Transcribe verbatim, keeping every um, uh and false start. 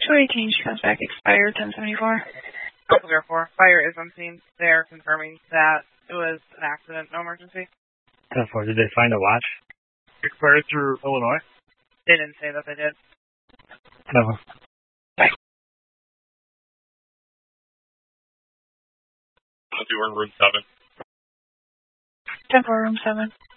two eighteen, she comes back expired, ten seventy-four. Alpha Zero Four, fire is unseen. They're confirming that it was an accident, no emergency. ten four, did they find a watch? Expired through Illinois? They didn't say that they did. No. Bye. You were in room seven. ten four, room seven.